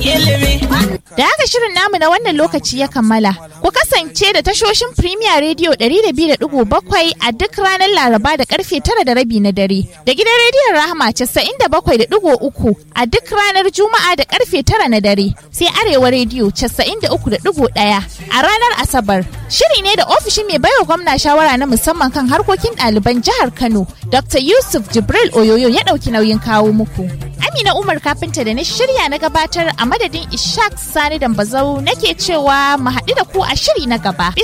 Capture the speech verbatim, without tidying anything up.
ilimi. Da haka shirin namu na wannan lokaci ya kammala. Ku kasance da tashoshin Premier Radio ɗari da biyu da ɗigo bakwai a duk ranar Laraba da karfe tara da rabi na dare. Da gidan rediyon Rahama casa'in da bakwai da ɗigo uku a duk ranar Juma'a da karfe tara na dare. Sai Arewa Radio casa'in da uku da ɗigo ɗaya a ranar Asabar. Shiri ne da ofishin mai baiwa gwamna shawara na musamman kan harkokin ɗaliban jihar Kano, Doctor Yusuf Jibril Oyoyo ya ɗauki nauyin kawo muku. Amina Umar Kafinta da na shirya na gabatar a madadin Ishaq Sani Dambazau nake cewa mu haɗu da ku a shiri na gaba.